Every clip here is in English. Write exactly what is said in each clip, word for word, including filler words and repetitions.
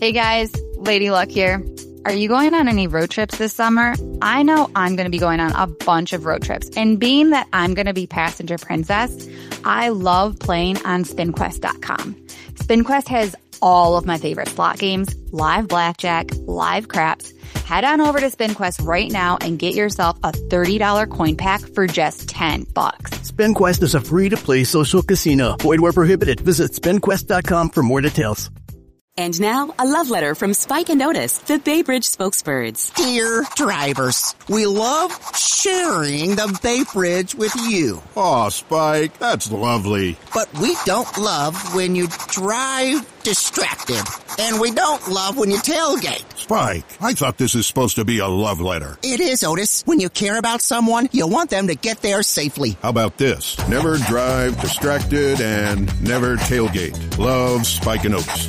Hey guys, Lady Luck here. Are you going on any road trips this summer? I know I'm going to be going on a bunch of road trips. And being that I'm going to be passenger princess, I love playing on spin quest dot com. SpinQuest has all of my favorite slot games, live blackjack, live craps. Head on over to SpinQuest right now and get yourself a thirty dollars coin pack for just ten bucks. SpinQuest is a free-to-play social casino. Void where prohibited. Visit spin quest dot com for more details. And now, a love letter from Spike and Otis, the Bay Bridge spokesbirds. Dear drivers, we love sharing the Bay Bridge with you. Aw, Spike, that's lovely. But we don't love when you drive distracted. And we don't love when you tailgate. Spike, I thought this is supposed to be a love letter. It is, Otis. When you care about someone, you want them to get there safely. How about this? Never drive distracted and never tailgate. Love, Spike and Otis.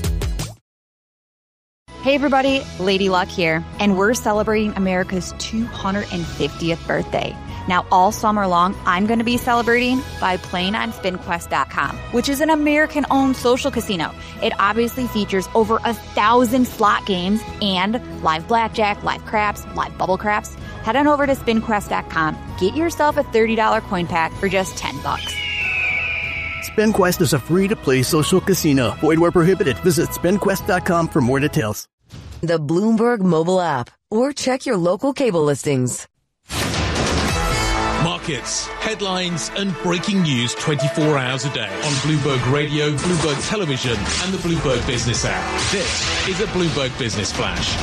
Hey everybody, Lady Luck here, and we're celebrating America's two hundred fiftieth birthday. Now all summer long, I'm going to be celebrating by playing on spin quest dot com, which is an American-owned social casino. It obviously features over a thousand slot games and live blackjack, live craps, live bubble craps. Head on over to spin quest dot com, get yourself a thirty dollars coin pack for just ten bucks. SpinQuest is a free-to-play social casino. Void where prohibited. Visit spin quest dot com for more details. The Bloomberg mobile app, or check your local cable listings. Markets, headlines and breaking news twenty-four hours a day on Bloomberg Radio, Bloomberg Television and the Bloomberg Business app. This is a Bloomberg Business Flash.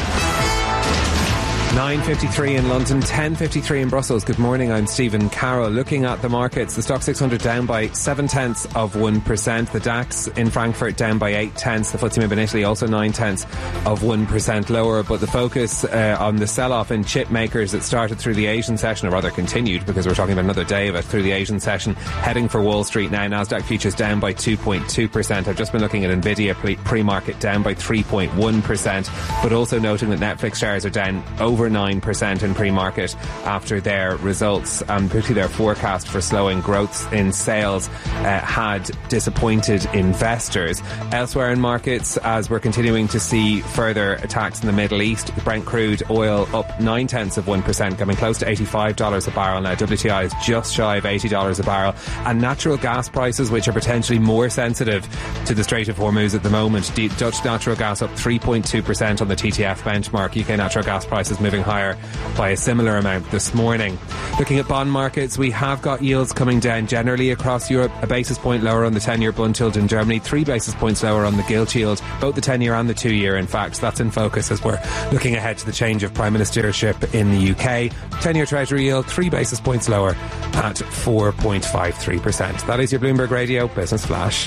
nine fifty-three in London, ten fifty-three in Brussels. Good morning, I'm Stephen Carroll. Looking at the markets, the Stoxx six hundred down by seven tenths of one percent. The DAX in Frankfurt down by eight tenths. The F T S E MIB in Italy also nine tenths of one percent lower. But the focus uh, on the sell-off in chip makers that started through the Asian session, or rather continued, because we're talking about another day of it, through the Asian session, heading for Wall Street now. Nasdaq futures down by two point two percent. I've just been looking at Nvidia pre-market down by three point one percent, but also noting that Netflix shares are down over nine percent in pre-market after their results, and particularly their forecast for slowing growth in sales uh, had disappointed investors. Elsewhere in markets, as we're continuing to see further attacks in the Middle East, Brent crude oil up nine tenths of one percent, coming close to eighty-five dollars a barrel now. W T I is just shy of eighty dollars a barrel, and natural gas prices, which are potentially more sensitive to the Strait of Hormuz at the moment. D- Dutch natural gas up three point two percent on the T T F benchmark. U K natural gas prices moving higher by a similar amount this morning. Looking at bond markets, we have got yields coming down generally across Europe. A basis point lower on the ten-year Bund yield in Germany, three basis points lower on the gilt yield, both the ten-year and the two-year. In fact, that's in focus as we're looking ahead to the change of prime ministership in the U K. ten-year Treasury yield, three basis points lower at four point five three percent. That is your Bloomberg Radio Business Flash.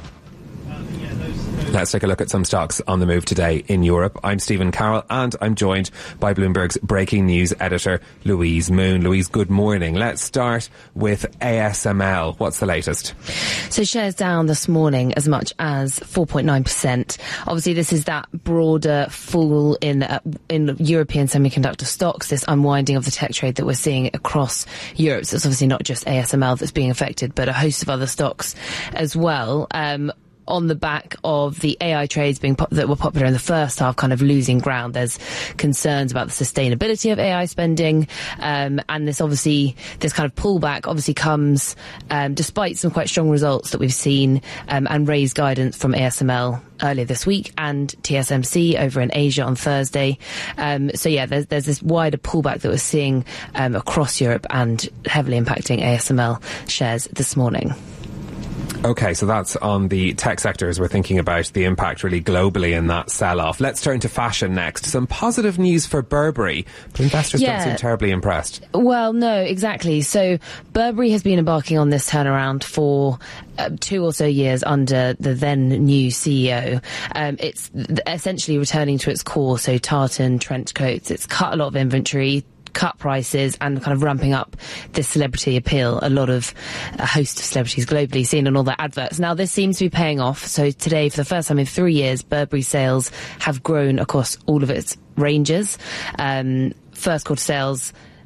Let's take a look at some stocks on the move today in Europe. I'm Stephen Carroll, and I'm joined by Bloomberg's breaking news editor, Louise Moon. Louise, good morning. Let's start with A S M L. What's the latest? So shares down this morning as much as four point nine percent. Obviously, this is that broader fall in uh, in European semiconductor stocks, this unwinding of the tech trade that we're seeing across Europe. So it's obviously not just A S M L that's being affected, but a host of other stocks as well. Um, on the back of the A I trades being pop- that were popular in the first half kind of losing ground. There's concerns about the sustainability of A I spending, um, and this obviously, this kind of pullback obviously comes um, despite some quite strong results that we've seen um, and raised guidance from A S M L earlier this week and T S M C over in Asia on Thursday. Um, so yeah, there's, there's this wider pullback that we're seeing um, across Europe and heavily impacting A S M L shares this morning. Okay, so that's on the tech sector as we're thinking about the impact really globally in that sell-off. Let's turn to fashion next. Some positive news for Burberry, but investors yeah. don't seem terribly impressed. Well, no, exactly. So Burberry has been embarking on this turnaround for uh, two or so years under the then new C E O. Um, it's essentially returning to its core, so tartan, trench coats. It's cut a lot of inventory, cut prices, and kind of ramping up this celebrity appeal. A lot of a host of celebrities globally seen in all their adverts. Now this seems to be paying off. So today, for the first time in three years, Burberry sales have grown across all of its ranges. Um, first quarter sales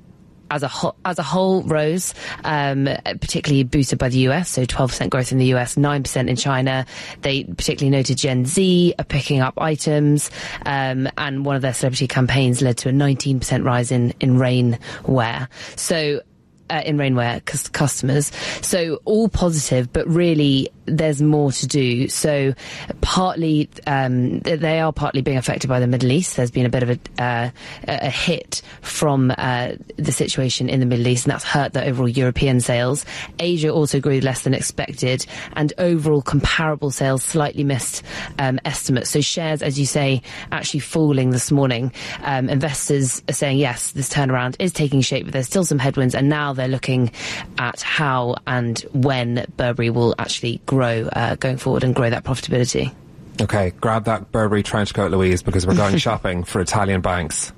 as a ho- as a whole rose, um, particularly boosted by the U S. So twelve percent growth in the U S, nine percent in China. They particularly noted Gen Z are picking up items, um, and one of their celebrity campaigns led to a nineteen percent rise in in rainwear. So. Uh, in rainwear c- customers. So all positive, but really there's more to do. So partly, um, they are partly being affected by the Middle East. There's been a bit of a, uh, a hit from uh, the situation in the Middle East, and that's hurt the overall European sales. Asia also grew less than expected, and overall comparable sales slightly missed um, estimates. So shares, as you say, actually falling this morning. Um, investors are saying, yes, this turnaround is taking shape, but there's still some headwinds, and now they're looking at how and when Burberry will actually grow uh, going forward and grow that profitability. Okay, grab that Burberry trench coat, Louise, because we're going shopping for Italian banks.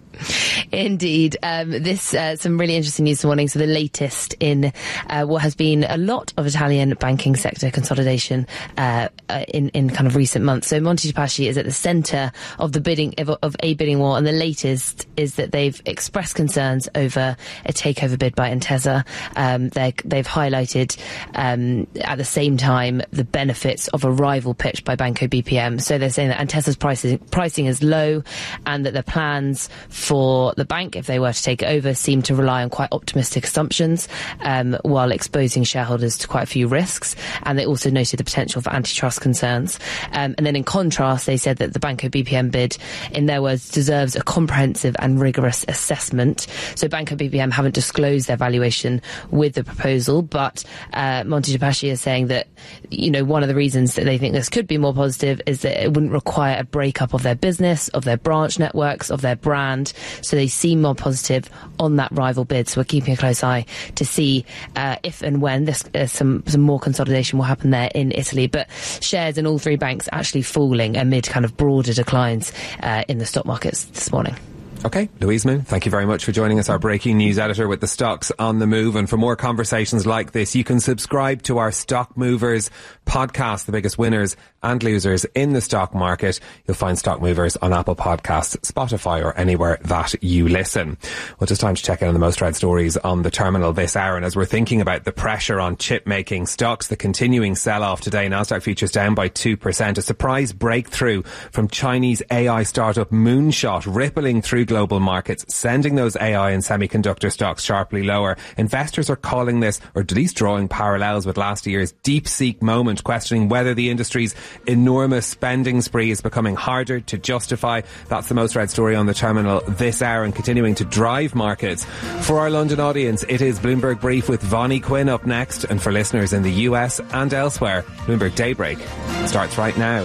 Indeed. Um, this, uh, some really interesting news this morning. So the latest in uh, what has been a lot of Italian banking sector consolidation uh, uh, in, in kind of recent months. So Monte dei Paschi is at the centre of the bidding of, of a bidding war, and the latest is that they've expressed concerns over a takeover bid by Intesa. Um, they've highlighted um, at the same time the benefits of a rival pitch by Banco B P M. So they're saying that Intesa's pricing, pricing is low, and that the plans for the bank, if they were to take it over, seem to rely on quite optimistic assumptions, um, while exposing shareholders to quite a few risks. And they also noted the potential for antitrust concerns. Um, and then in contrast, they said that the Banco B P M bid, in their words, deserves a comprehensive and rigorous assessment. So Banco B P M haven't disclosed their valuation with the proposal, but uh, Monte dei Paschi is saying that, you know, one of the reasons that they think this could be more positive is that it wouldn't require a breakup of their business, of their branch networks, of their brand. So they seem more positive on that rival bid. So we're keeping a close eye to see uh, if and when this uh, some some more consolidation will happen there in Italy. But shares in all three banks actually falling amid kind of broader declines uh, in the stock markets this morning. Okay, Louise Moon, thank you very much for joining us, our breaking news editor with the stocks on the move. And for more conversations like this, you can subscribe to our Stock Movers podcast, the biggest winners and losers in the stock market. You'll find Stock Movers on Apple Podcasts, Spotify, or anywhere that you listen. Well, just time to check in on the most read stories on the terminal this hour. And as we're thinking about the pressure on chip-making stocks, the continuing sell-off today, Nasdaq futures down by two percent. A surprise breakthrough from Chinese A I startup Moonshot, rippling through global markets, sending those A I and semiconductor stocks sharply lower. Investors are calling this, or at least drawing parallels with last year's DeepSeek moment, questioning whether the industry's enormous spending spree is becoming harder to justify. That's the most read story on the terminal this hour, and continuing to drive markets. For our London audience, it is Bloomberg Brief with Vonnie Quinn up next, and for listeners in the U S and elsewhere, Bloomberg Daybreak starts right now.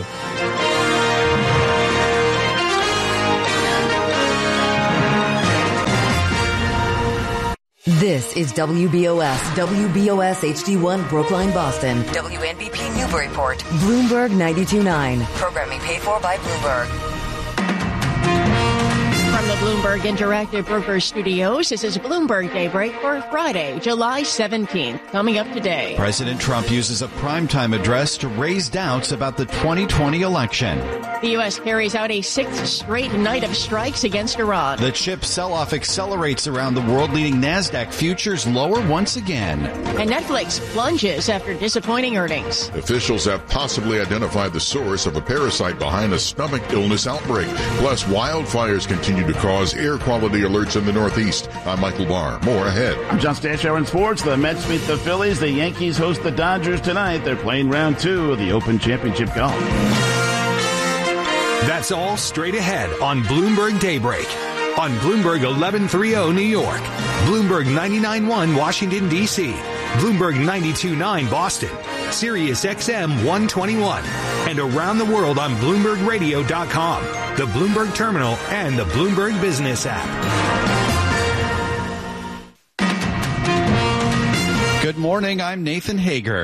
This is W B O S, W B O S H D one Brookline, Boston. W N B P Newburyport. Bloomberg ninety-two point nine. Programming paid for by Bloomberg. From the Bloomberg Interactive Brokers Studios, this is Bloomberg Daybreak for Friday, July seventeenth. Coming up today. President Trump uses a primetime address to raise doubts about the twenty twenty election. The U S carries out a sixth straight night of strikes against Iran. The chip sell-off accelerates around the world, leading NASDAQ futures lower once again. And Netflix plunges after disappointing earnings. Officials have possibly identified the source of a parasite behind a stomach illness outbreak. Plus, wildfires continue to cause air quality alerts in the Northeast. I'm Michael Barr. More ahead. I'm John Stanchow in sports. The Mets meet the Phillies. The Yankees host the Dodgers tonight. They're playing round two of the Open Championship Golf. That's all straight ahead on Bloomberg Daybreak. On Bloomberg eleven thirty New York, Bloomberg ninety-nine point one Washington, D C, Bloomberg ninety-two point nine Boston, Sirius X M one twenty-one, and around the world on Bloomberg Radio dot com, the Bloomberg Terminal, and the Bloomberg Business app. Good morning, I'm Nathan Hager.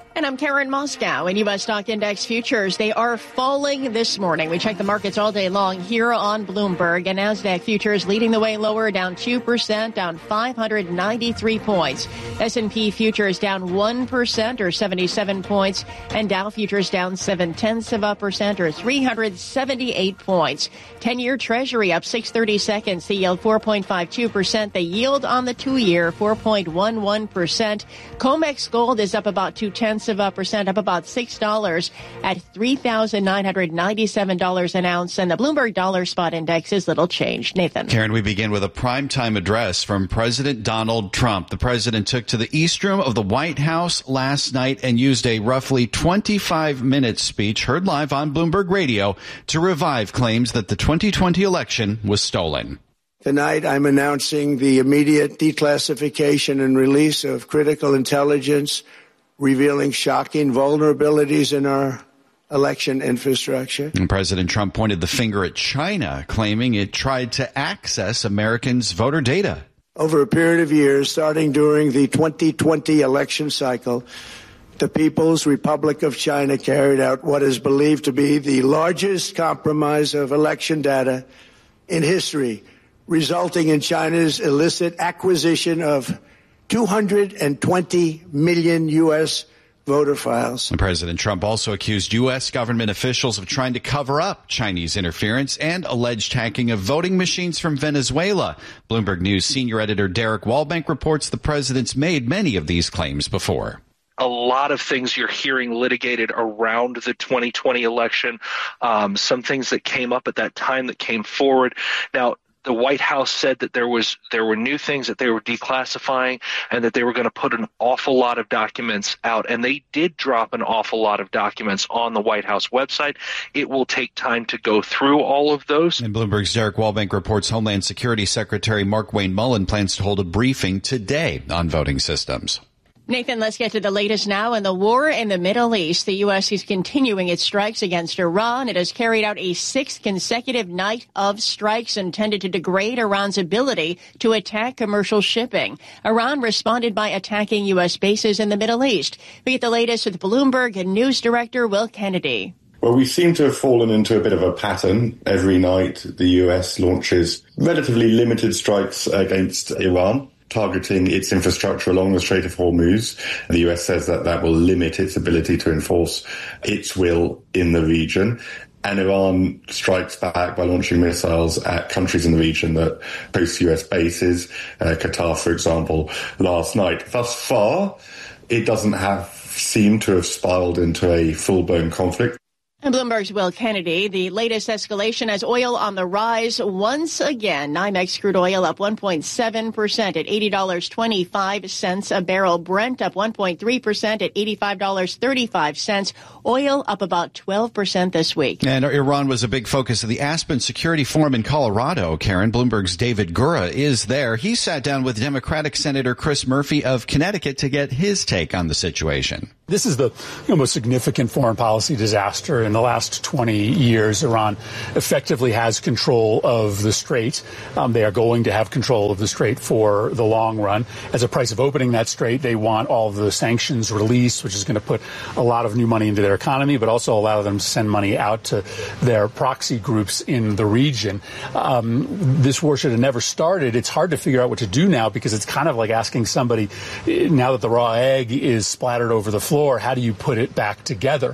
And I'm Karen Moscow. In U S stock index futures, they are falling this morning. We check the markets all day long here on Bloomberg. And NASDAQ futures leading the way lower, down two percent, down five hundred ninety-three points. S and P futures down one percent or seventy-seven points. And Dow futures down seven-tenths of a percent or three hundred seventy-eight points. ten-year Treasury up six thirty-seconds. The yield four point five two percent. The yield on the two-year four point one one percent. COMEX Gold is up about two-tenths of a percent, up about six dollars at three thousand nine hundred ninety-seven dollars an ounce. And the Bloomberg Dollar Spot Index is little changed. Nathan. Karen, we begin with a primetime address from President Donald Trump. The president took to the East Room of the White House last night and used a roughly twenty-five minute speech heard live on Bloomberg Radio to revive claims that the twenty twenty election was stolen. Tonight, I'm announcing the immediate declassification and release of critical intelligence revealing shocking vulnerabilities in our election infrastructure. And President Trump pointed the finger at China, claiming it tried to access Americans' voter data. Over a period of years, starting during the twenty twenty election cycle, the People's Republic of China carried out what is believed to be the largest compromise of election data in history, resulting in China's illicit acquisition of two hundred twenty million U S voter files. And President Trump also accused U S government officials of trying to cover up Chinese interference and alleged hacking of voting machines from Venezuela. Bloomberg News senior editor Derek Wallbank reports the president's made many of these claims before. A lot of things you're hearing litigated around the twenty twenty election, um, some things that came up at that time that came forward. Now, the White House said that there was there were new things that they were declassifying and that they were going to put an awful lot of documents out. And they did drop an awful lot of documents on the White House website. It will take time to go through all of those. And Bloomberg's Derek Wallbank reports Homeland Security Secretary Mark Wayne Mullen plans to hold a briefing today on voting systems. Nathan, let's get to the latest now. In the war in the Middle East, the U S is continuing its strikes against Iran. It has carried out a sixth consecutive night of strikes intended to degrade Iran's ability to attack commercial shipping. Iran responded by attacking U S bases in the Middle East. We get the latest with Bloomberg and News Director Will Kennedy. Well, we seem to have fallen into a bit of a pattern. Every night, the U S launches relatively limited strikes against Iran, targeting its infrastructure along the Strait of Hormuz. The U S says that that will limit its ability to enforce its will in the region. And Iran strikes back by launching missiles at countries in the region that host U S bases, uh, Qatar, for example, last night. Thus far, it doesn't have seemed to have spiraled into a full-blown conflict. And Bloomberg's Will Kennedy, the latest escalation as oil on the rise once again. NYMEX crude oil up one point seven percent at eighty dollars and twenty-five cents a barrel. Brent up one point three percent at eighty-five dollars and thirty-five cents. Oil up about twelve percent this week. And Iran was a big focus of the Aspen Security Forum in Colorado. Karen, Bloomberg's David Gura is there. He sat down with Democratic Senator Chris Murphy of Connecticut to get his take on the situation. This is the you know, most significant foreign policy disaster in the last twenty years. Iran effectively has control of the strait. Um, they are going to have control of the strait for the long run. As a price of opening that strait, they want all of the sanctions released, which is going to put a lot of new money into their economy, but also allow them to send money out to their proxy groups in the region. Um, this war should have never started. It's hard to figure out what to do now because it's kind of like asking somebody, now that the raw egg is splattered over the floor, how do you put it back together?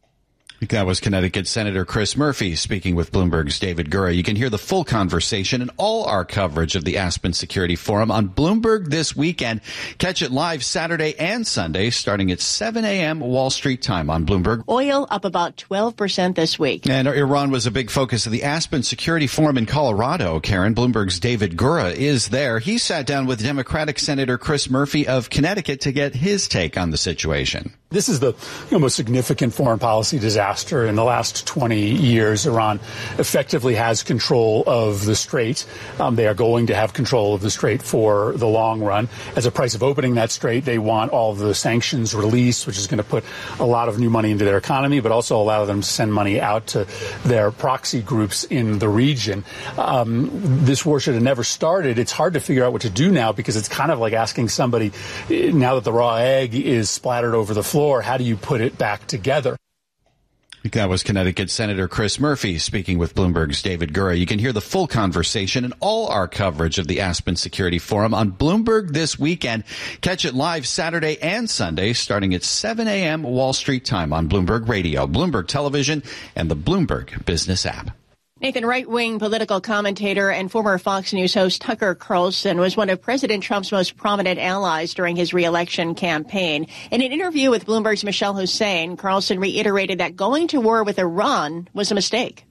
That was Connecticut Senator Chris Murphy speaking with Bloomberg's David Gura. You can hear the full conversation and all our coverage of the Aspen Security Forum on Bloomberg this weekend. Catch it live Saturday and Sunday starting at seven a.m. Wall Street time on Bloomberg. Oil up about twelve percent this week. And Iran was a big focus of the Aspen Security Forum in Colorado. Karen, Bloomberg's David Gura is there. He sat down with Democratic Senator Chris Murphy of Connecticut to get his take on the situation. This is the you know, most significant foreign policy disaster in the last twenty years. Iran effectively has control of the strait. Um, they are going to have control of the strait for the long run. As a price of opening that strait, they want all of the sanctions released, which is going to put a lot of new money into their economy, but also allow them to send money out to their proxy groups in the region. Um, this war should have never started. It's hard to figure out what to do now because it's kind of like asking somebody, now that the raw egg is splattered over the floor, floor. How do you put it back together? That was Connecticut Senator Chris Murphy speaking with Bloomberg's David Gura. You can hear the full conversation and all our coverage of the Aspen Security Forum on Bloomberg this weekend. Catch it live Saturday and Sunday starting at seven a.m. Wall Street time on Bloomberg Radio, Bloomberg Television, and the Bloomberg Business app. Nathan, right-wing political commentator and former Fox News host Tucker Carlson was one of President Trump's most prominent allies during his re-election campaign. In an interview with Bloomberg's Michelle Hussein, Carlson reiterated that going to war with Iran was a mistake.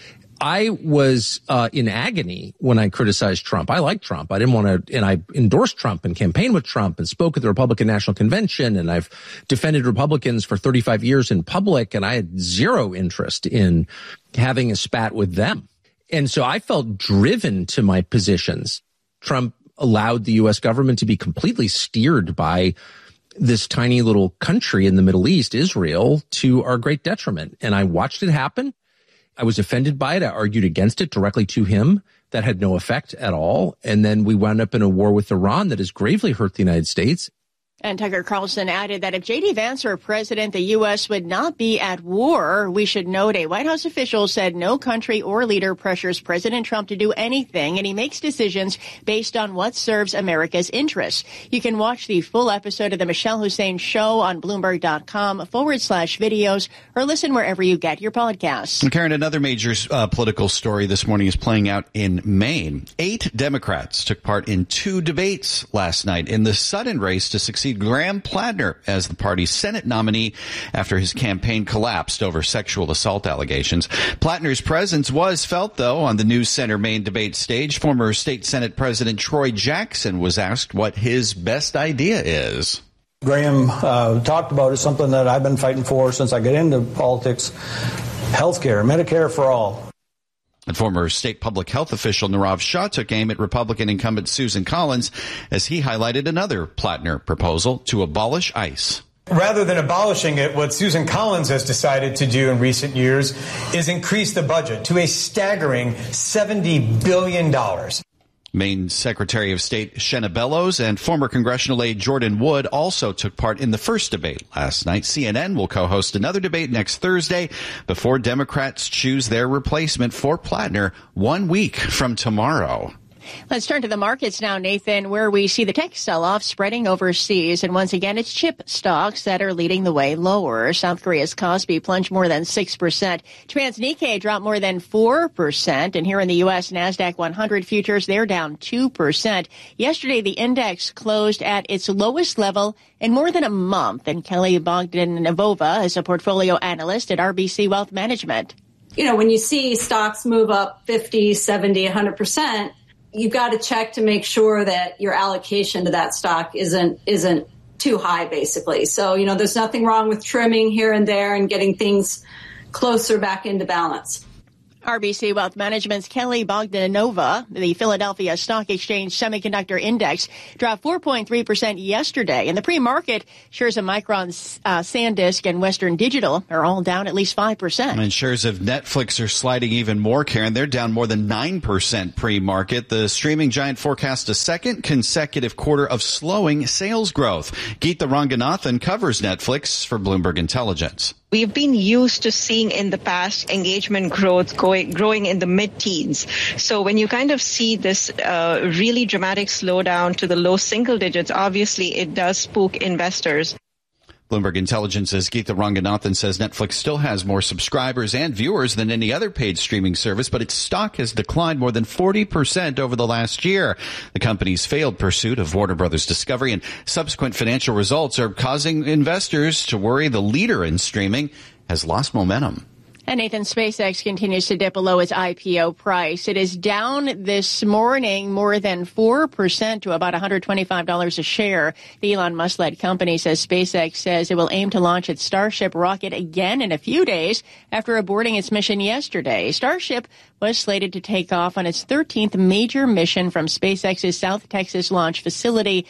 I was uh, in agony when I criticized Trump. I like Trump. I didn't want to, and I endorsed Trump and campaigned with Trump and spoke at the Republican National Convention, and I've defended Republicans for thirty-five years in public, and I had zero interest in having a spat with them. And so I felt driven to my positions. Trump allowed the U S government to be completely steered by this tiny little country in the Middle East, Israel, to our great detriment. And I watched it happen. I was offended by it. I argued against it directly to him. That had no effect at all. And then we wound up in a war with Iran that has gravely hurt the United States. And Tucker Carlson added that if J D. Vance were president, the U S would not be at war. We should note a White House official said no country or leader pressures President Trump to do anything, and he makes decisions based on what serves America's interests. You can watch the full episode of the Michelle Hussein Show on Bloomberg.com forward slash videos or listen wherever you get your podcasts. And Karen, another major uh, political story this morning is playing out in Maine. Eight Democrats took part in two debates last night in the sudden race to succeed Graham Plattner as the party's Senate nominee after his campaign collapsed over sexual assault allegations. Plattner's presence was felt, though, on the News Center Maine debate stage. Former State Senate President Troy Jackson was asked what his best idea is. Graham uh, talked about is something that I've been fighting for since I got into politics, health care, Medicare for all. And former state public health official Nirav Shah took aim at Republican incumbent Susan Collins as he highlighted another Plattner proposal to abolish ICE. Rather than abolishing it, what Susan Collins has decided to do in recent years is increase the budget to a staggering seventy billion dollars. Maine Secretary of State Shenna Bellows and former congressional aide Jordan Wood also took part in the first debate last night. C N N will co-host another debate next Thursday before Democrats choose their replacement for Plattner one week from tomorrow. Let's turn to the markets now, Nathan, where we see the tech sell-off spreading overseas. And once again, it's chip stocks that are leading the way lower. South Korea's Kospi plunged more than six percent. Japan's Nikkei dropped more than four percent. And here in the U S, NASDAQ one hundred futures, they're down two percent. Yesterday, the index closed at its lowest level in more than a month. And Kelly Bogdanova is a portfolio analyst at R B C Wealth Management. You know, when you see stocks move up fifty, seventy, one hundred percent, you've got to check to make sure that your allocation to that stock isn't isn't too high, basically. So, you know, there's nothing wrong with trimming here and there and getting things closer back into balance. R B C Wealth Management's Kelly Bogdanova, the Philadelphia Stock Exchange Semiconductor Index, dropped four point three percent yesterday. In the pre-market, shares of Micron, uh, SanDisk, and Western Digital are all down at least five percent. And shares of Netflix are sliding even more, Karen. They're down more than nine percent pre-market. The streaming giant forecasts a second consecutive quarter of slowing sales growth. Geeta Ranganathan covers Netflix for Bloomberg Intelligence. We've been used to seeing in the past engagement growth going, growing in the mid-teens. So when you kind of see this uh, really dramatic slowdown to the low single digits, obviously it does spook investors. Bloomberg Intelligence's Geeta Ranganathan says Netflix still has more subscribers and viewers than any other paid streaming service, but its stock has declined more than forty percent over the last year. The company's failed pursuit of Warner Brothers Discovery and subsequent financial results are causing investors to worry the leader in streaming has lost momentum. And Nathan, SpaceX continues to dip below its I P O price. It is down this morning more than four percent to about one hundred twenty-five dollars a share. The Elon Musk-led company says SpaceX says it will aim to launch its Starship rocket again in a few days after aborting its mission yesterday. Starship was slated to take off on its thirteenth major mission from SpaceX's South Texas launch facility.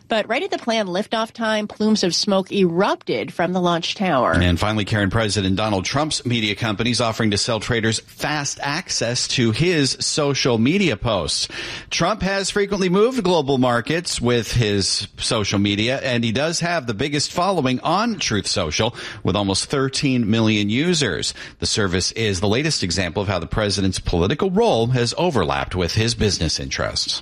But right at the planned liftoff time, plumes of smoke erupted from the launch tower. And finally, Karen, President Donald Trump's media companies offering to sell traders fast access to his social media posts. Trump has frequently moved global markets with his social media, and he does have the biggest following on Truth Social with almost thirteen million users. The service is the latest example of how the president's political role has overlapped with his business interests.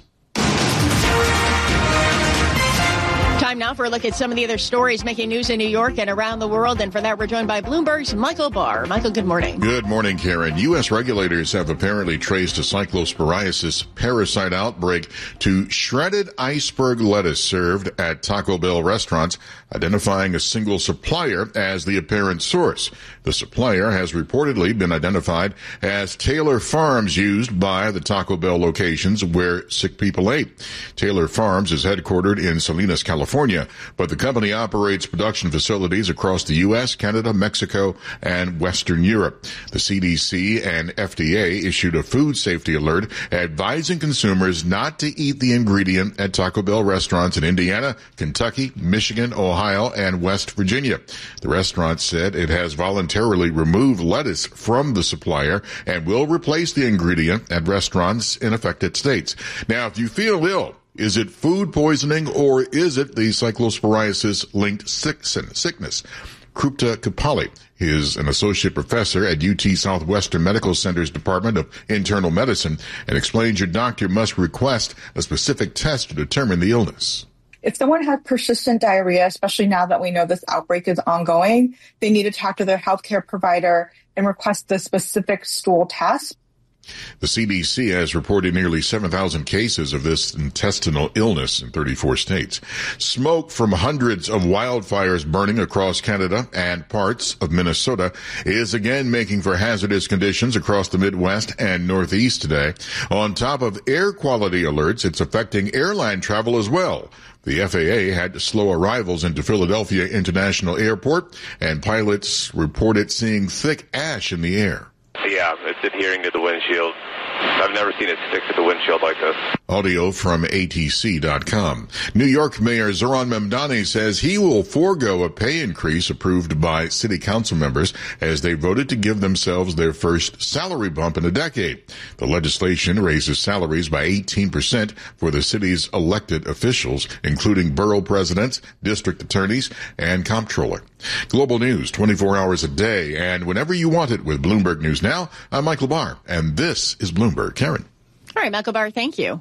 Time now for a look at some of the other stories making news in New York and around the world. And for that, we're joined by Bloomberg's Michael Barr. Michael, good morning. Good morning, Karen. U S regulators have apparently traced a cyclosporiasis parasite outbreak to shredded iceberg lettuce served at Taco Bell restaurants, identifying a single supplier as the apparent source. The supplier has reportedly been identified as Taylor Farms, used by the Taco Bell locations where sick people ate. Taylor Farms is headquartered in Salinas, California, but the company operates production facilities across the U S, Canada, Mexico, and Western Europe. The C D C and F D A issued a food safety alert advising consumers not to eat the ingredient at Taco Bell restaurants in Indiana, Kentucky, Michigan, Ohio, and West Virginia. The restaurant said it has voluntarily removed lettuce from the supplier and will replace the ingredient at restaurants in affected states. Now, if you feel ill, is it food poisoning or is it the cyclosporiasis-linked sickness? Krupta Kapali is an associate professor at U T Southwestern Medical Center's Department of Internal Medicine and explains your doctor must request a specific test to determine the illness. If someone has persistent diarrhea, especially now that we know this outbreak is ongoing, they need to talk to their healthcare provider and request the specific stool test. The C D C has reported nearly seven thousand cases of this intestinal illness in thirty-four states. Smoke from hundreds of wildfires burning across Canada and parts of Minnesota is again making for hazardous conditions across the Midwest and Northeast today. On top of air quality alerts, it's affecting airline travel as well. The F A A had to slow arrivals into Philadelphia International Airport, and pilots reported seeing thick ash in the air. Yeah, it's adhering to the windshield. I've never seen it stick to the windshield like this. Audio from A T C dot com. New York Mayor Zohran Mamdani says he will forego a pay increase approved by city council members as they voted to give themselves their first salary bump in a decade. The legislation raises salaries by eighteen percent for the city's elected officials, including borough presidents, district attorneys, and comptroller. Global news twenty-four hours a day and whenever you want it with Bloomberg News Now. I'm Michael Barr, and this is Bloomberg. Karen. All right, Michael Barr, thank you.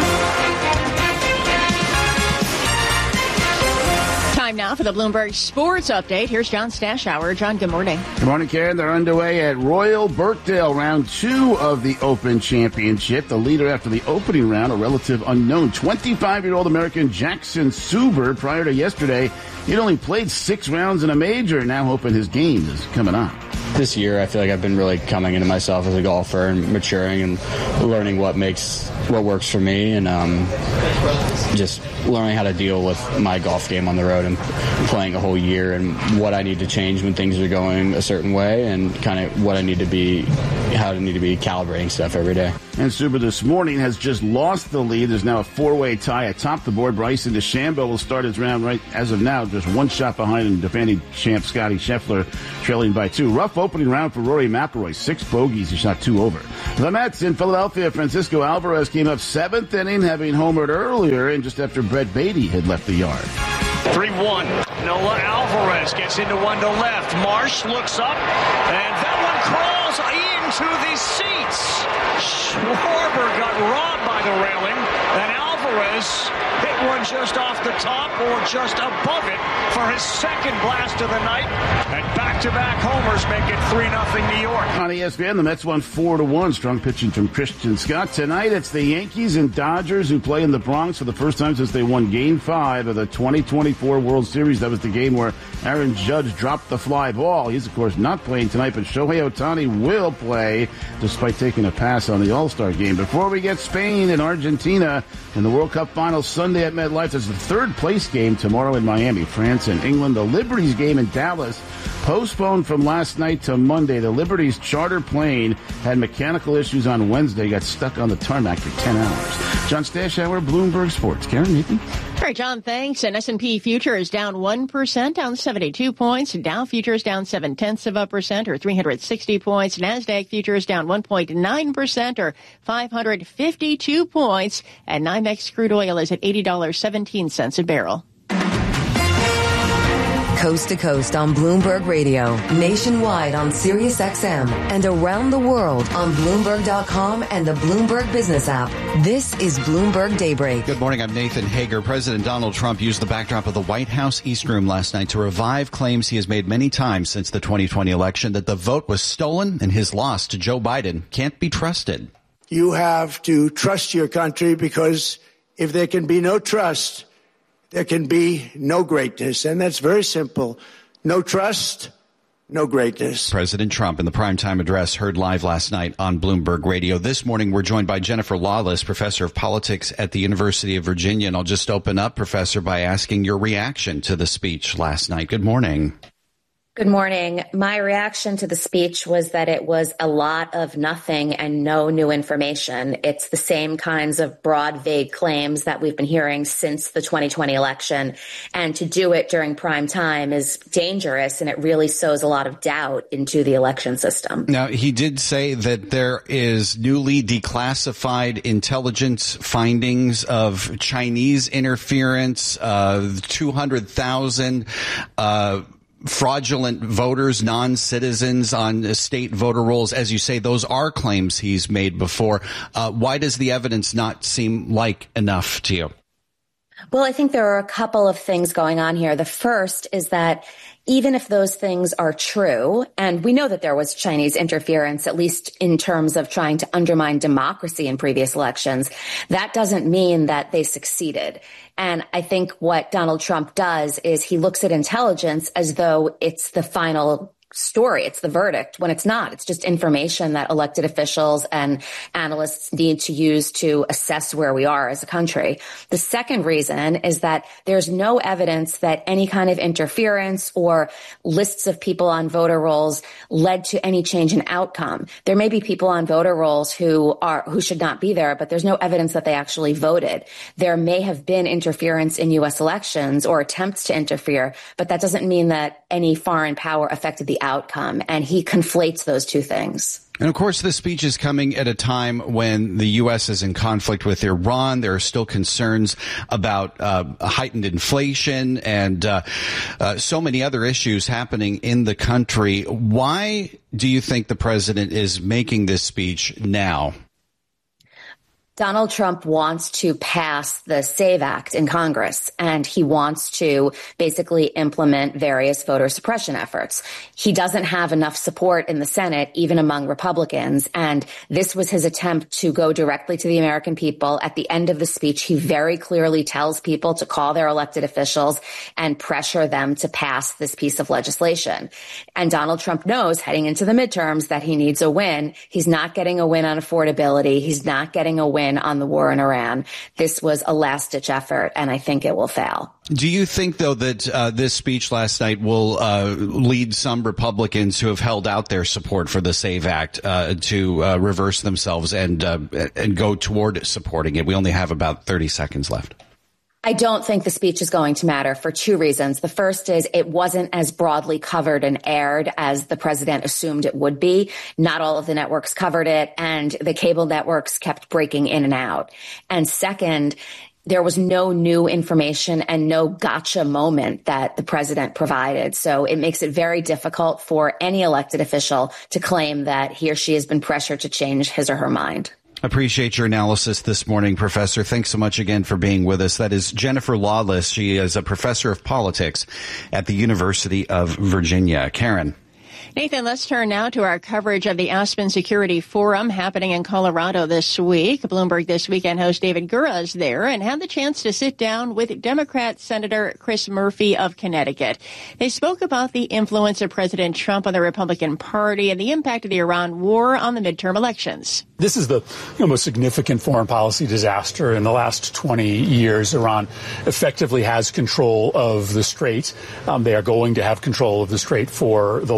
Time now for the Bloomberg Sports Update. Here's John Stashower. John, good morning. Good morning, Karen. They're underway at Royal Birkdale, round two of the Open Championship. The leader after the opening round, a relative unknown, twenty-five-year-old American Jackson Suber. Prior to yesterday, he'd only played six rounds in a major, now hoping his game is coming on. This year, I feel like I've been really coming into myself as a golfer and maturing and learning what makes, what works for me, and um, just learning how to deal with my golf game on the road and playing a whole year and what I need to change when things are going a certain way and kind of what I need to be, how I need to be calibrating stuff every day. And Suber this morning has just lost the lead. There's now a four-way tie atop the board. Bryson DeChambeau will start his round right as of now, just one shot behind him, defending champ Scotty Scheffler, trailing by two. Rough opening round for Rory McIlroy. Six bogeys. He shot two over. The Mets in Philadelphia. Francisco Alvarez came up seventh inning, having homered earlier, and just after Brett Beatty had left the yard. three one. Noah Alvarez gets into one to left. Marsh looks up, and that one crawls into the seats. Schwarber got robbed by the railing, and Alvarez hit one just off the top or just above it for his second blast of the night. And back-to-back homers make it three nothing New York. On E S P N, the Mets won four to one. Strong pitching from Christian Scott. Tonight, it's the Yankees and Dodgers who play in the Bronx for the first time since they won Game five of the twenty twenty-four World Series. That was the game where Aaron Judge dropped the fly ball. He's, of course, not playing tonight, but Shohei Ohtani will play despite taking a pass on the All-Star game. Before we get Spain and Argentina in the World Cup Final Sunday at MetLife, there's the third place game tomorrow in Miami. France and England. The Liberty's game in Dallas postponed from last night to Monday. The Liberty's charter plane had mechanical issues on Wednesday, got stuck on the tarmac for ten hours. John Stashower, Bloomberg Sports. Karen, Nathan? All right, John, thanks. And S and P futures down one percent, down seventy-two points. Dow futures down seven tenths of a percent, or three hundred sixty points. NASDAQ futures down one point nine percent, or five hundred fifty-two points. And NYMEX crude oil is at eighty dollars and seventeen cents a barrel. Coast to coast on Bloomberg Radio, nationwide on Sirius X M, and around the world on Bloomberg dot com and the Bloomberg Business app. This is Bloomberg Daybreak. Good morning, I'm Nathan Hager. President Donald Trump used the backdrop of the White House East Room last night to revive claims he has made many times since the twenty twenty election that the vote was stolen and his loss to Joe Biden can't be trusted. You have to trust your country, because if there can be no trust, there can be no greatness. And that's very simple. No trust, no greatness. President Trump in the primetime address heard live last night on Bloomberg Radio. This morning, we're joined by Jennifer Lawless, professor of politics at the University of Virginia. And I'll just open up, Professor, by asking your reaction to the speech last night. Good morning. Good morning. My reaction to the speech was that it was a lot of nothing and no new information. It's the same kinds of broad, vague claims that we've been hearing since the twenty twenty election. And to do it during prime time is dangerous, and it really sows a lot of doubt into the election system. Now, he did say that there is newly declassified intelligence findings of Chinese interference, uh, two hundred thousand, uh, fraudulent voters, non-citizens on state voter rolls. As you say, those are claims he's made before. Uh, why does the evidence not seem like enough to you? Well, I think there are a couple of things going on here. The first is that even if those things are true, and we know that there was Chinese interference, at least in terms of trying to undermine democracy in previous elections, that doesn't mean that they succeeded. And I think what Donald Trump does is he looks at intelligence as though it's the final story. It's the verdict, when it's not. It's just information that elected officials and analysts need to use to assess where we are as a country. The second reason is that there's no evidence that any kind of interference or lists of people on voter rolls led to any change in outcome. There may be people on voter rolls who are who should not be there, but there's no evidence that they actually voted. There may have been interference in U S elections or attempts to interfere, but that doesn't mean that any foreign power affected the outcome, and he conflates those two things. And of course, this speech is coming at a time when the U S is in conflict with Iran. There are still concerns about uh, heightened inflation and uh, uh, so many other issues happening in the country. Why do you think the president is making this speech now? Donald Trump wants to pass the SAVE Act in Congress, and he wants to basically implement various voter suppression efforts. He doesn't have enough support in the Senate, even among Republicans, and this was his attempt to go directly to the American people. At the end of the speech, he very clearly tells people to call their elected officials and pressure them to pass this piece of legislation. And Donald Trump knows heading into the midterms that he needs a win. He's not getting a win on affordability. He's not getting a win on the war in Iran. This was a last-ditch effort, and I think it will fail. Do you think, though, that uh, this speech last night will uh, lead some Republicans who have held out their support for the SAVE Act uh, to uh, reverse themselves and uh, and go toward supporting it? We only have about thirty seconds left. I don't think the speech is going to matter for two reasons. The first is it wasn't as broadly covered and aired as the president assumed it would be. Not all of the networks covered it, and the cable networks kept breaking in and out. And second, there was no new information and no gotcha moment that the president provided. So it makes it very difficult for any elected official to claim that he or she has been pressured to change his or her mind. Appreciate your analysis this morning, Professor. Thanks so much again for being with us. That is Jennifer Lawless. She is a professor of politics at the University of Virginia. Karen. Nathan, let's turn now to our coverage of the Aspen Security Forum happening in Colorado this week. Bloomberg This Weekend host David Gura is there and had the chance to sit down with Democrat Senator Chris Murphy of Connecticut. They spoke about the influence of President Trump on the Republican Party and the impact of the Iran war on the midterm elections. This is the you know, most significant foreign policy disaster in the last twenty years. Iran effectively has control of the Strait. Um, they are going to have control of the Strait for the long run.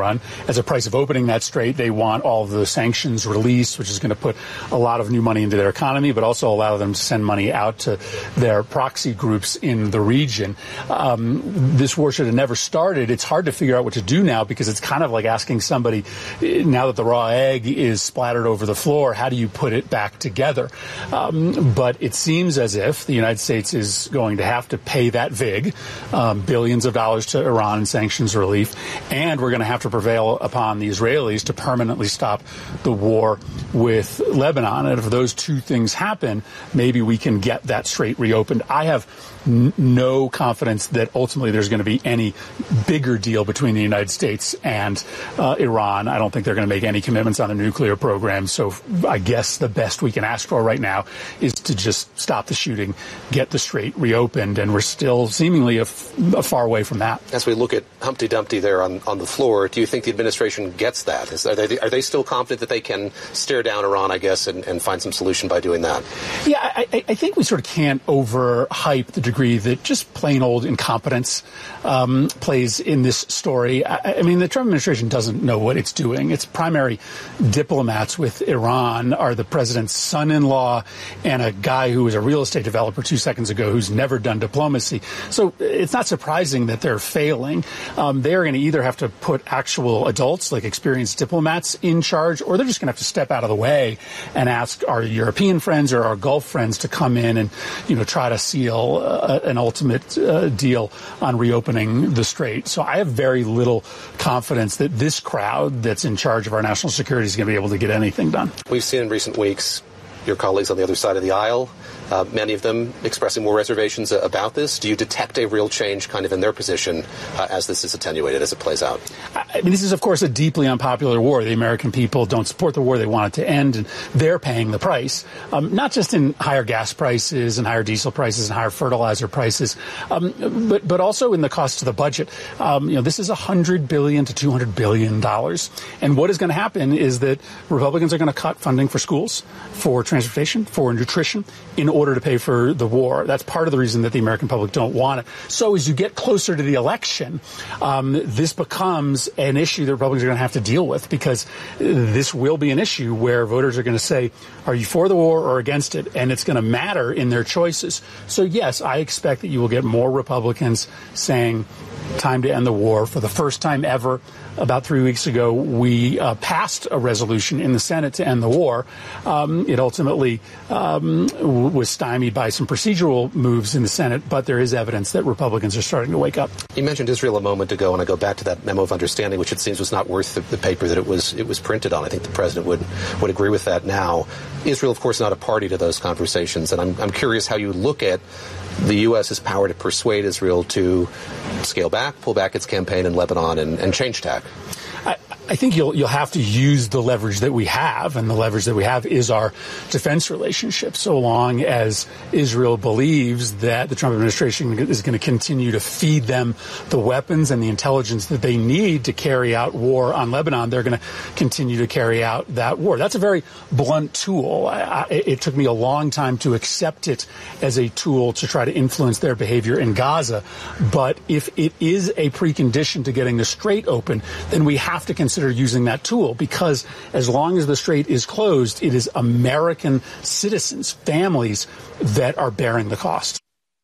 run. As a price of opening that strait, they want all of the sanctions released, which is going to put a lot of new money into their economy, but also allow them to send money out to their proxy groups in the region. Um, this war should have never started. It's hard to figure out what to do now because it's kind of like asking somebody, now that the raw egg is splattered over the floor, how do you put it back together? Um, but it seems as if the United States is going to have to pay that vig, um, billions of dollars to Iran in sanctions relief, and we're going to have to prevail upon the Israelis to permanently stop the war with Lebanon. And if those two things happen, maybe we can get that strait reopened. I have n- no confidence that ultimately there's going to be any bigger deal between the United States and uh, Iran. I don't think they're going to make any commitments on a nuclear program. So I guess the best we can ask for right now is to just stop the shooting, get the strait reopened, and we're still seemingly a, f- a far away from that. As we look at Humpty Dumpty there on, on the floor, do you think the administration gets that? Is, are, they, are they still confident that they can stare down Iran, I guess, and, and find some solution by doing that? Yeah, I, I think we sort of can't overhype the degree that just plain old incompetence um, plays in this story. I, I mean, the Trump administration doesn't know what it's doing. Its primary diplomats with Iran are the president's son-in-law and a guy who was a real estate developer two seconds ago who's never done diplomacy. So it's not surprising that they're failing. Um, they're going to either have to put actual adults, like experienced diplomats, in charge, or they're just going to have to step out of the way and ask our European friends or our Gulf friends to come in and, you know, try to seal uh, an ultimate uh, deal on reopening the strait. So I have very little confidence that this crowd that's in charge of our national security is going to be able to get anything done. We've seen in recent weeks your colleagues on the other side of the aisle, uh, many of them expressing more reservations uh, about this. Do you detect a real change kind of in their position uh, as this is attenuated, as it plays out? I mean, this is, of course, a deeply unpopular war. The American people don't support the war. They want it to end, and they're paying the price, um, not just in higher gas prices and higher diesel prices and higher fertilizer prices, um, but, but also in the cost to the budget. Um, you know, this is one hundred billion dollars to two hundred billion dollars. And what is going to happen is that Republicans are going to cut funding for schools, for transportation, for nutrition, in order to pay for the war. That's part of the reason that the American public don't want it. So as you get closer to the election, um, this becomes an issue that Republicans are going to have to deal with, because this will be an issue where voters are going to say, are you for the war or against it? And it's going to matter in their choices. So yes, I expect that you will get more Republicans saying time to end the war. For the first time ever, about three weeks ago, we uh, passed a resolution in the Senate to end the war. Um, it ultimately um, w- was stymied by some procedural moves in the Senate, but there is evidence that Republicans are starting to wake up. You mentioned Israel a moment ago, and I go back to that memo of understanding, which it seems was not worth the, the paper that it was it was printed on. I think the president would, would agree with that now. Israel, of course, not a party to those conversations, and I'm, I'm curious how you look at the U S.'s power to persuade Israel to scale back, pull back its campaign in Lebanon, and, and change tack. I, I think you'll you'll have to use the leverage that we have, and the leverage that we have is our defense relationship. So long as Israel believes that the Trump administration is going to continue to feed them the weapons and the intelligence that they need to carry out war on Lebanon, they're going to continue to carry out that war. That's a very blunt tool. I, I, it took me a long time to accept it as a tool to try to influence their behavior in Gaza. But if it is a precondition to getting the strait open, then we have to consider using that tool, because as long as the strait is closed, it is American citizens, families, that are bearing the cost.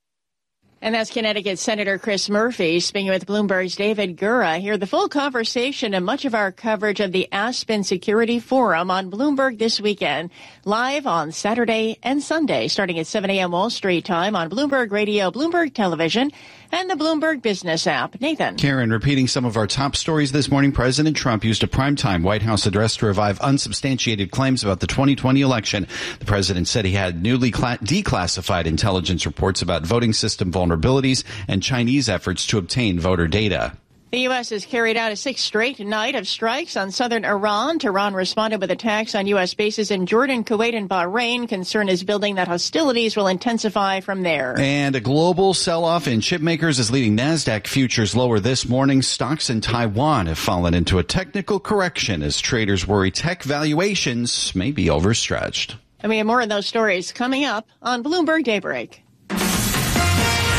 And that's Connecticut Senator Chris Murphy speaking with Bloomberg's David Gura. Hear the full conversation and much of our coverage of the Aspen Security Forum on Bloomberg this weekend, live on Saturday and Sunday, starting at seven a.m. Wall Street time on Bloomberg Radio, Bloomberg Television, and the Bloomberg Business app. Nathan. Karen, repeating some of our top stories this morning, President Trump used a primetime White House address to revive unsubstantiated claims about the twenty twenty election. The president said he had newly cla- declassified intelligence reports about voting system vulnerabilities and Chinese efforts to obtain voter data. The U S has carried out a sixth straight night of strikes on southern Iran. Tehran responded with attacks on U S bases in Jordan, Kuwait, and Bahrain. Concern is building that hostilities will intensify from there. And a global sell-off in chip makers is leading NASDAQ futures lower this morning. Stocks in Taiwan have fallen into a technical correction as traders worry tech valuations may be overstretched. And we have more of those stories coming up on Bloomberg Daybreak.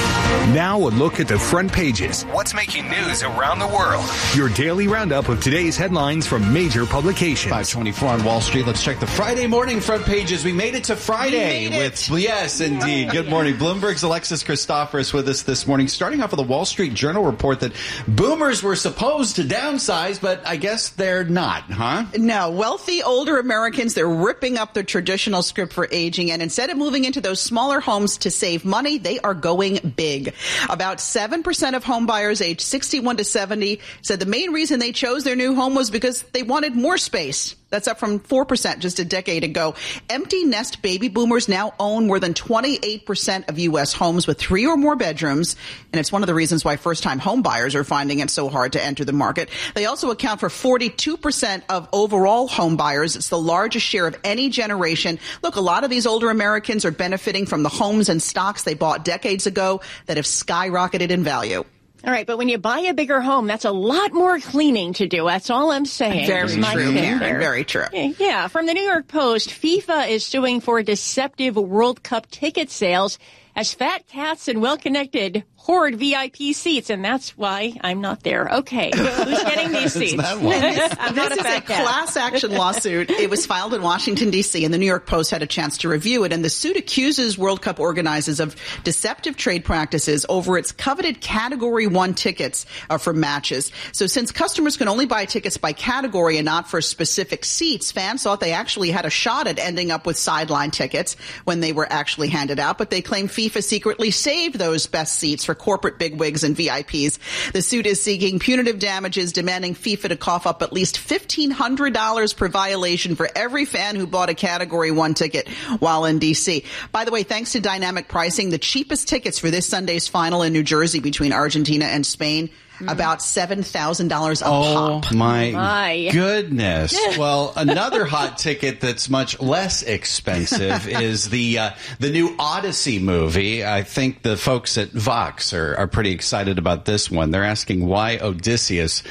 Now a look at the front pages. What's making news around the world? Your daily roundup of today's headlines from major publications. five twenty-four on Wall Street. Let's check the Friday morning front pages. We made it to Friday. We made it. with Yes, indeed. Good morning. Bloomberg's Alexis Christoforous with us this morning. Starting off with a Wall Street Journal report that boomers were supposed to downsize, but I guess they're not, huh? No. Wealthy older Americans, they're ripping up their traditional script for aging, and instead of moving into those smaller homes to save money, they are going big. About seven percent of home buyers aged sixty-one to seventy said the main reason they chose their new home was because they wanted more space. That's up from four percent just a decade ago. Empty nest baby boomers now own more than twenty-eight percent of U S homes with three or more bedrooms. And it's one of the reasons why first-time home buyers are finding it so hard to enter the market. They also account for forty-two percent of overall home buyers. It's the largest share of any generation. Look, a lot of these older Americans are benefiting from the homes and stocks they bought decades ago that have skyrocketed in value. All right, but when you buy a bigger home, that's a lot more cleaning to do. That's all I'm saying. Very true, Karen. Very true. Yeah, from the New York Post, FIFA is suing for deceptive World Cup ticket sales as fat cats and well-connected hoard V I P seats, and that's why I'm not there. Okay, who's getting these seats? this I'm this not a is a fat cat. class action lawsuit. It was filed in Washington, D C, and the New York Post had a chance to review it. And the suit accuses World Cup organizers of deceptive trade practices over its coveted Category one tickets uh, for matches. So since customers can only buy tickets by category and not for specific seats, fans thought they actually had a shot at ending up with sideline tickets when they were actually handed out. But they claim FIFA secretly saved those best seats for corporate bigwigs and V I Ps. The suit is seeking punitive damages, demanding FIFA to cough up at least fifteen hundred dollars per violation for every fan who bought a Category one ticket while in D C. By the way, thanks to dynamic pricing, the cheapest tickets for this Sunday's final in New Jersey between Argentina and Spain, about seven thousand dollars a oh, pop. My, my goodness. Well, another hot ticket that's much less expensive is the uh, the new Odyssey movie. I think the folks at Vox are, are pretty excited about this one. They're asking why Odysseus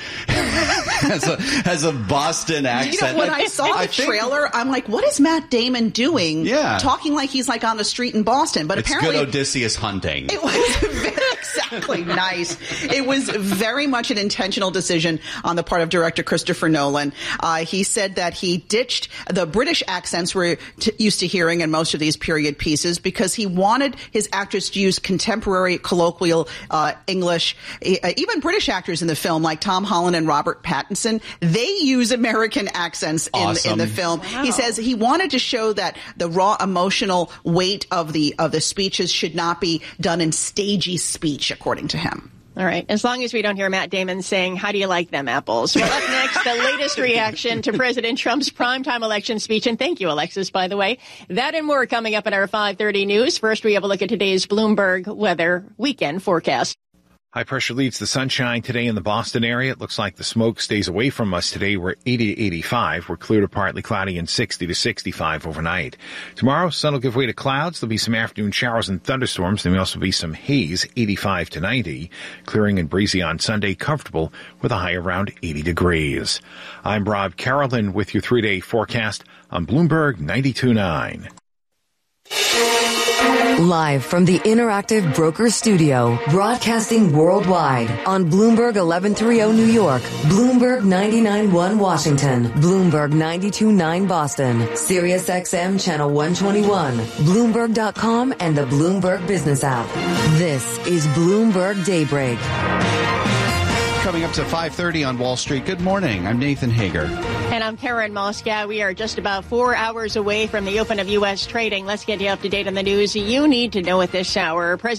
has a, has a Boston accent. You know, when I saw the I think, trailer, I'm like, what is Matt Damon doing? Yeah. Talking like he's like on the street in Boston. But it's apparently good Odysseus hunting. It was very, exactly nice. It was very much an intentional decision on the part of director Christopher Nolan. Uh, he said that he ditched the British accents we're t- used to hearing in most of these period pieces because he wanted his actors to use contemporary colloquial uh, English. Uh, even British actors in the film, like Tom Holland and Robert Pattinson, they use American accents in, awesome. in the film. Wow. He says he wanted to show that the raw emotional weight of the of the speeches should not be done in stagey speech, according to him. All right. As long as we don't hear Matt Damon saying, how do you like them apples? Well, up next, the latest reaction to President Trump's primetime election speech. And thank you, Alexis, by the way. That and more coming up in our five thirty news. First, we have a look at today's Bloomberg weather weekend forecast. High pressure leads the sunshine today in the Boston area. It looks like the smoke stays away from us today. We're eighty to eighty-five. We're clear to partly cloudy and sixty to sixty-five overnight. Tomorrow, sun will give way to clouds. There'll be some afternoon showers and thunderstorms. There may also be some haze, eighty-five to ninety. Clearing and breezy on Sunday, comfortable with a high around eighty degrees. I'm Rob Carolyn with your three-day forecast on Bloomberg ninety-two point nine. Live from the Interactive Brokers Studio, broadcasting worldwide on Bloomberg eleven thirty New York, Bloomberg ninety-nine point one Washington, Bloomberg ninety-two point nine Boston, Sirius X M Channel one twenty-one, Bloomberg dot com, and the Bloomberg Business app. This is Bloomberg Daybreak. Coming up to five thirty on Wall Street. Good morning. I'm Nathan Hager. And I'm Karen Moscow. We are just about four hours away from the open of U S trading. Let's get you up to date on the news you need to know at this hour. President